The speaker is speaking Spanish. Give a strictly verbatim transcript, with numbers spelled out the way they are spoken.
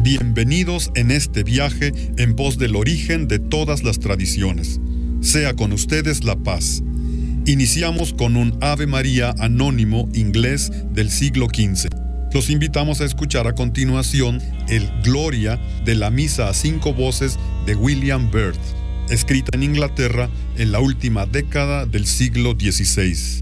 Bienvenidos en este viaje en pos del origen de todas las tradiciones. Sea con ustedes la paz. Iniciamos con un Ave María anónimo inglés del siglo quince. Los invitamos a escuchar a continuación el Gloria de la Misa a cinco voces de William Byrd, escrita en Inglaterra en la última década del siglo dieciséis.